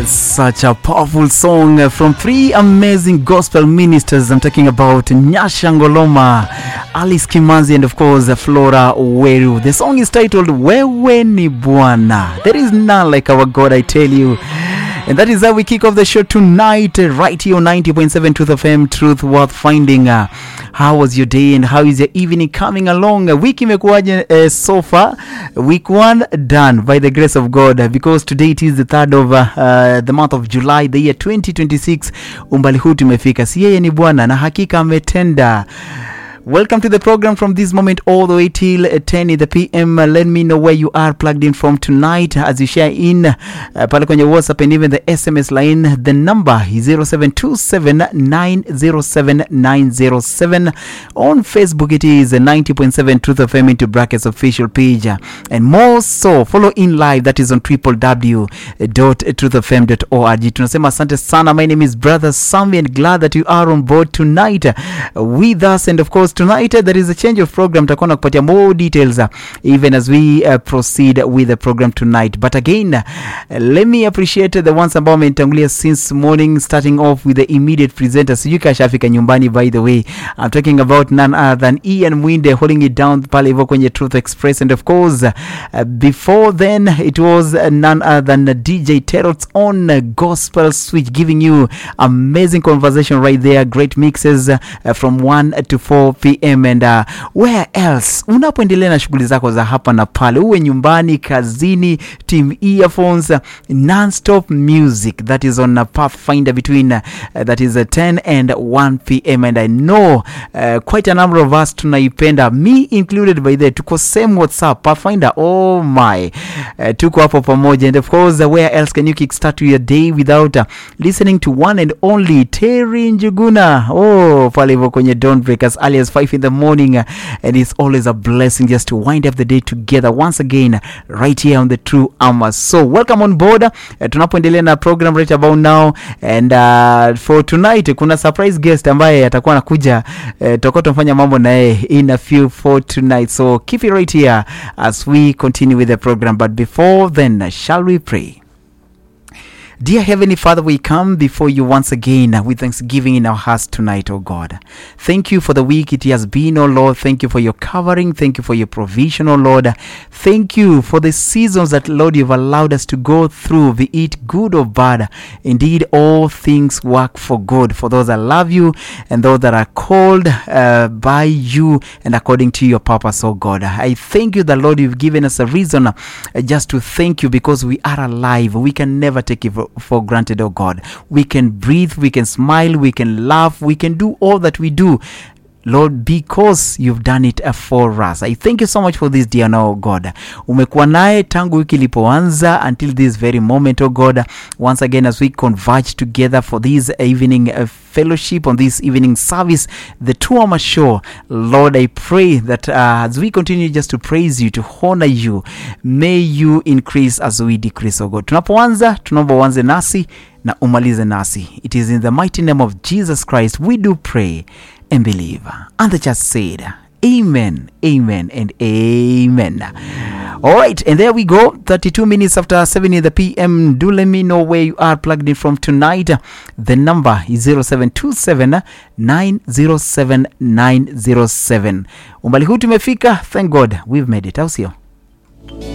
Such a powerful song from three amazing gospel ministers. I'm talking about Nyasha Ngoloma, Alice Kimanzi, and of course Flora Weru. The song is titled Wewe ni Bwana. There is none like our God, I tell you. And that is how we kick off the show tonight, right here on 90.7 Truth FM, Truth Worth Finding. How was your day and how is your evening coming along? Wiki imekuwaje so far? Week 1 done by the grace of God, because today it is the 3rd of the month of July, the year 2026. Umbali huu tumefika. Si yeye ni Bwana na hakika ametenda. Welcome to the program from this moment all the way till 10 in the PM. Let me know where you are plugged in from tonight as you share in pale kwenye WhatsApp and even the SMS line. The number is 0727907907. On Facebook it is 90.7 Truth FM into brackets official page. And more so, follow in live, that is on www.truthfm.org. Tunasema asante sana. My name is Brother Sammy and glad that you are on board tonight with us. And of course tonight there is a change of program. Tutakuwa nakupatia more details even as we proceed with the program tonight. But again, let me appreciate the ones ambao wamenitangulia since morning, starting off with the immediate presenter. Sijui kashafika nyumbani, by the way. I'm talking about none other than Ian Mwinde holding it down pale hivyo kwenye Truth Express. And of course, before then it was none other than DJ Terrot's on Gospel Switch, giving you amazing conversation right there, great mixes from 1 to 4 PM. And where else unapoendelea na shughuli zako za hapa na pale, uwe nyumbani, kazini, team earphones, non-stop music that is on a Pathfinder between that is 10 and 1 PM. And I know quite a number of us tunaipenda, me included. By the tuko same WhatsApp Pathfinder, oh my, tuko hapo pamoja. And of course, where else can you kickstart your day without listening to one and only Terry Njuguna, oh pale hivyo kwenye Dawnbreakers alias 5 in the morning. And it's always a blessing just to wind up the day together once again right here on the True Armor. So welcome on board. Tunapoendelea na program right about now. And for tonight kuna surprise guest ambaye atakuwa anakuja, tutakuwa tunafanya mambo naye in a few for tonight. So keep it right here as we continue with the program. But before then, shall we pray? Dear Heavenly Father, we come before you once again with thanksgiving in our hearts tonight, oh God. Thank you for the week it has been, oh Lord. Thank you for your covering. Thank you for your provision, oh Lord. Thank you for the seasons that, Lord, you've allowed us to go through, be it good or bad. Indeed, all things work for good for those that love you and those that are called by you and according to your purpose, oh God. I thank you that, Lord, you've given us a reason just to thank you, because we are alive. We can never take it for granted, oh God. We can breathe, we can smile, we can laugh, we can do all that we do, Lord, because you've done it for us. I thank you so much for this, dear now, God. Umekuwa naye tangu wiki ilipoanza until this very moment, oh God. Once again, as we converge together for this evening fellowship, on this evening service, the True Armor Show, Lord, I pray that as we continue just to praise you, to honor you, may you increase as we decrease, oh God. Tunapoanza, tunaomba uanze nasi na umalize nasi. It is in the mighty name of Jesus Christ we do pray and believe. And the church said, amen, amen, and amen. All right, and there we go. 32 minutes after 7 in the PM. Do let me know where you are plugged in from tonight. The number is 0727907907. Umbali huu tumefika. Thank God we've made it. Au sio?